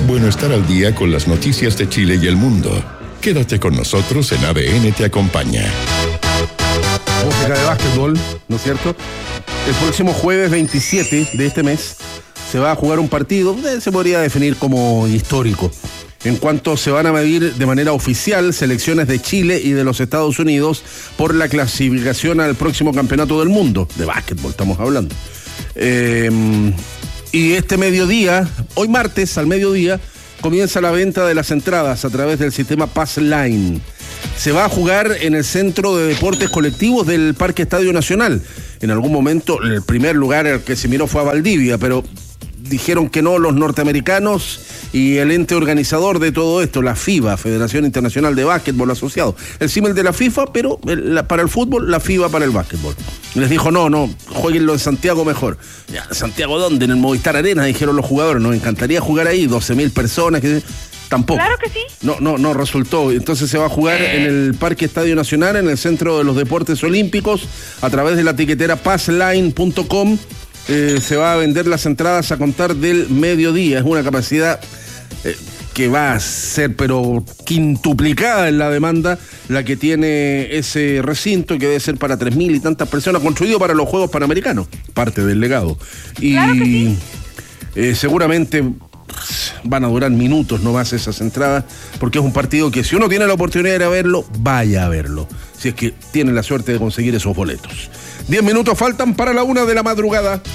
Es bueno estar al día con las noticias de Chile y el mundo. Quédate con nosotros en ADN Te Acompaña. Música de básquetbol, ¿no es cierto? El próximo jueves 27 de este mes se va a jugar un partido, se podría definir como histórico, en cuanto se van a medir de manera oficial selecciones de Chile y de los Estados Unidos por la clasificación al próximo campeonato del mundo, de básquetbol estamos hablando. Y este mediodía, hoy martes al mediodía, comienza la venta de las entradas a través del sistema Passline. Se va a jugar en el Centro de Deportes Colectivos del Parque Estadio Nacional. En algún momento el primer lugar al que se miró fue a Valdivia, pero dijeron que no los norteamericanos y el ente organizador de todo esto, la FIBA, Federación Internacional de Básquetbol Asociado. El símil de la FIFA, pero para el fútbol, la FIBA para el básquetbol. Les dijo, no, jueguenlo en Santiago mejor. Ya, ¿Santiago dónde? En el Movistar Arena, dijeron los jugadores. Nos encantaría jugar ahí, 12.000 personas. Tampoco. Claro que sí. No resultó. Entonces se va a jugar en el Parque Estadio Nacional, en el Centro de los Deportes Olímpicos, a través de la tiquetera passline.com. Se va a vender las entradas a contar del mediodía. Es una capacidad que va a ser pero quintuplicada en la demanda la que tiene ese recinto, que debe ser para 3.000 y tantas personas, construido para los Juegos Panamericanos, parte del legado. Y claro que sí. Seguramente van a durar minutos no más esas entradas, porque es un partido que si uno tiene la oportunidad de ir a verlo, vaya a verlo, si es que tiene la suerte de conseguir esos boletos. 10 minutos faltan para la 1 de la madrugada.